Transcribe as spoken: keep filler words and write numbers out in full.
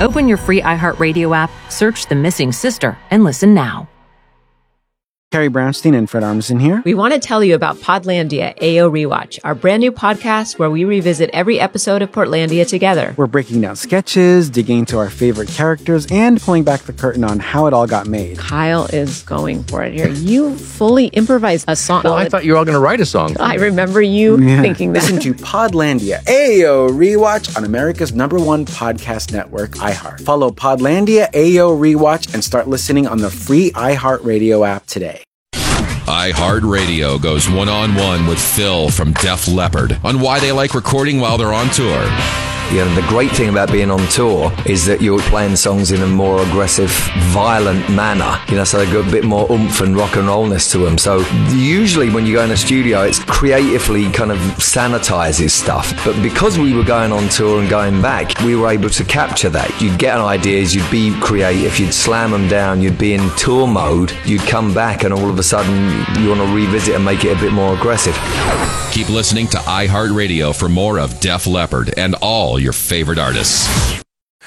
Open your free iHeartRadio app, search The Missing Sister, and listen now. Carrie Brownstein and Fred Armisen here. We want to tell you about Podlandia A O Rewatch, our brand new podcast where we revisit every episode of Portlandia together. We're breaking down sketches, digging into our favorite characters, and pulling back the curtain on how it all got made. Kyle is going for it here. You fully improvised a song. Well, I thought you were all going to write a song. I remember you yeah. thinking that. Listen to Podlandia A O Rewatch on America's number one podcast network, iHeart. Follow Podlandia A O Rewatch and start listening on the free iHeartRadio app today. iHeartRadio goes one-on-one with Phil from Def Leppard on why they like recording while they're on tour. You know, the great thing about being on tour is that you're playing songs in a more aggressive, violent manner. You know, so they got a bit more oomph and rock and rollness to them. So usually when you go in a studio, it's creatively kind of sanitizes stuff. But because we were going on tour and going back, we were able to capture that. You'd get ideas, you'd be creative, you'd slam them down, you'd be in tour mode, you'd come back and all of a sudden you want to revisit and make it a bit more aggressive. Keep listening to iHeartRadio for more of Def Leppard and all your favorite artists.